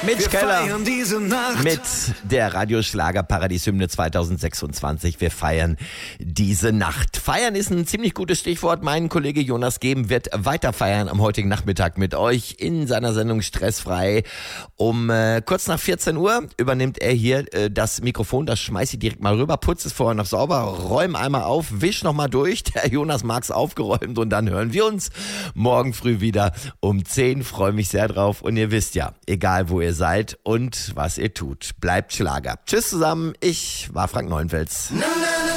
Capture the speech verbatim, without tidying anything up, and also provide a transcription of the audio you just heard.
Mitch Wir Keller feiern diese Nacht. mit der Radioschlager-Paradies-Hymne zwanzig sechsundzwanzig. Wir feiern diese Nacht. Feiern ist ein ziemlich gutes Stichwort. Mein Kollege Jonas Geben wird weiter feiern am heutigen Nachmittag mit euch in seiner Sendung Stressfrei. Um äh, kurz nach vierzehn Uhr übernimmt er hier äh, das Mikrofon. Das schmeiß ich direkt mal rüber. Putz es vorher noch sauber, räum einmal auf, wisch nochmal durch. Der Jonas mag's aufgeräumt und dann hören wir uns morgen früh wieder um zehn. Freue mich sehr drauf. Und ihr wisst ja, egal wo ihr seid und was ihr tut, bleibt Schlager. Tschüss zusammen, ich war Frank Neuenfels.